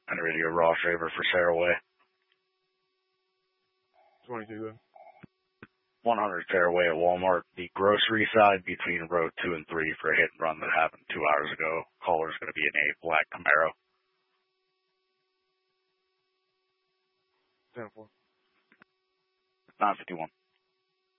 And radio Ross Raver for Sarah Way. 22 then. 100 Sarah Way at Walmart, the grocery side between row 2 and 3 for a hit and run that happened 2 hours ago. Caller's going to be an 8 black Camaro. 10-4. 951.